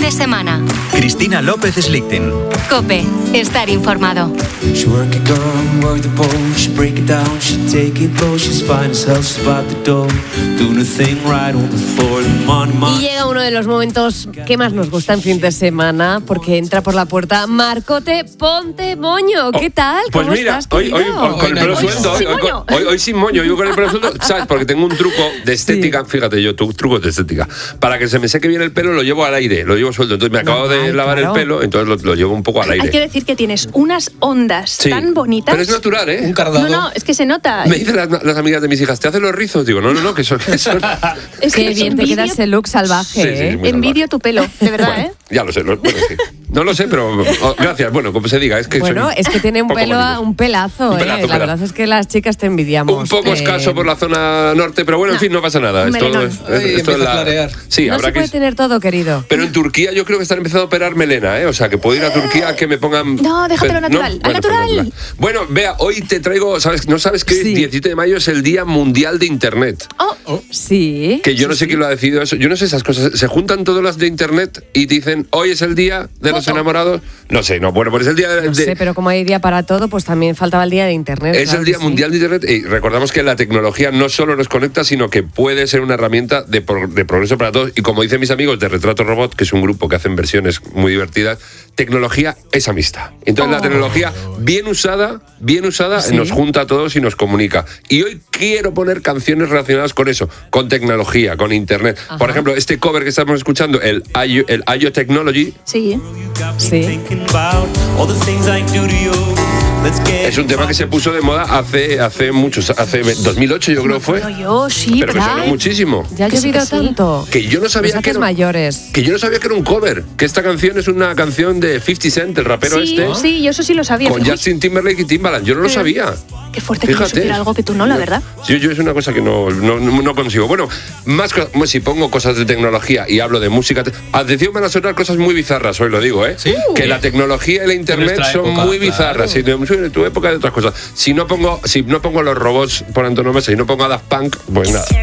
de semana. Cristina López Slichting. COPE. Estar informado. Y llega uno de los momentos que más nos gusta en fin de semana, porque entra por la puerta Marcote Ponte Moño. ¿Qué tal? Pues ¿Cómo mira, estás, hoy con el pelo suelto, hoy sin moño, yo con el pelo suelto, ¿sabes? Porque tengo un truco de estética, fíjate yo, trucos de estética. Para que se me seque bien el pelo, lo llevo al aire, lo llevo suelto. Entonces me acabo de lavar el pelo, entonces lo llevo un poco al aire. Hay que decir que tienes unas ondas tan bonitas. Pero es natural, ¿eh? Un cardado. No, es que se nota. Me dicen las amigas de mis hijas, ¿te hacen los rizos? Digo, no, que son... Es Qué bien te queda ese look salvaje, Sí, ¿eh? muy Envidio tu pelo, de verdad, Bueno, ya lo sé, bueno, sí. No lo sé, pero gracias. Bueno, como se diga, es que Bueno, soy es que tiene un poco bonito. un pelazo, ¿eh? La verdad es que las chicas te envidiamos. Un poco escaso por la zona norte, pero bueno, en fin, no pasa nada. Un Esto melenón. es Empieza a clarear. Sí, No habrá se puede que... tener todo, querido. Pero en Turquía yo creo que están empezando a operar melena, ¿eh? O sea, que puedo ir a Turquía a que me pongan... No, déjatelo natural, al natural. Bueno, vea, hoy te traigo... ¿No sabes que Sí. el 17 de mayo es el Día Mundial de Internet? Sí. Que yo no sé quién lo ha decidido eso. Yo no sé esas cosas. Se juntan todas las de Internet y dicen, hoy es el Día de los Enamorados. No sé, bueno, pues es el día de... No sé, pero como hay día para todo, pues también faltaba el día de Internet. Es claro el Día que sí. Mundial de Internet y recordamos que la tecnología no solo nos conecta, sino que puede ser una herramienta de progreso para todos. Y como dicen mis amigos de Retrato Robot, que es un grupo que hacen versiones muy divertidas, tecnología es amistad. Entonces la tecnología bien usada Sí. nos junta a todos y nos comunica. Y hoy quiero poner canciones relacionadas con eso, con tecnología, con Internet. Ajá. Por ejemplo, este cover que estamos escuchando, el IO Technology, Sí. Sí. es un tema que se puso de moda hace 2008 yo creo fue. Pero yo, sí, Pero que ¿verdad? sonó muchísimo. Ya ha Que sí, llovido que sí. tanto. Que yo no sabía Los que haces era, mayores. que yo no sabía que era un cover, que esta canción es una canción de 50 Cent, el rapero Sí, este, sí, yo eso sí lo sabía. con Uy, Justin Timberlake y Timbaland. Yo no lo sabía. Qué fuerte que yo Fíjate. supiera algo que tú no, la verdad. Yo es una cosa que no consigo. Bueno, si pongo cosas de tecnología y hablo de música, atención, van a sonar cosas muy bizarras, hoy lo digo, ¿eh? ¿Sí? Que la tecnología y la internet nuestra son época, muy bizarras. claro. Sí, de tu época y de otras cosas. Si no pongo los robots por antonomasia y no pongo a Daft Punk, pues nada.